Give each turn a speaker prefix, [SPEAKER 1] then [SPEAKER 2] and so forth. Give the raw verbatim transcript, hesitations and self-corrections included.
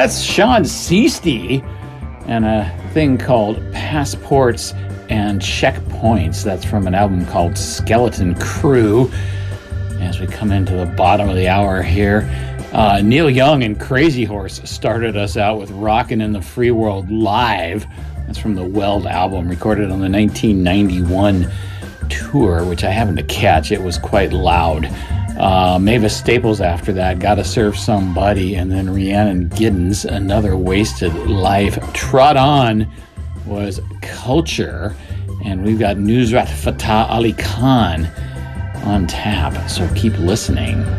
[SPEAKER 1] That's Sean Seasty and a thing called Passports and Checkpoints. That's from an album called Skeleton Crew. As we come into the bottom of the hour here, uh, Neil Young and Crazy Horse started us out with Rockin' in the Free World Live. That's from the Weld album, recorded on the nineteen ninety-one tour, which I happened to catch. It was quite loud. Uh, Mavis Staples after that, Gotta Serve Somebody, and then Rhiannon Giddens, Another Wasted Life. Trot On was Culture, and we've got Nusrat Fateh Ali Khan on tap, so keep listening.